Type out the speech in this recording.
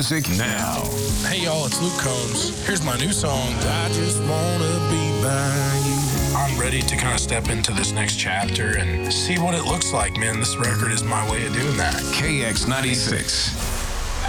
music now. Hey y'all, it's Luke Combs. Here's my new song, I Just Wanna Be By You. I'm ready to kind of step into this next chapter and see what it looks like, man. This record is my way of doing that. KX96.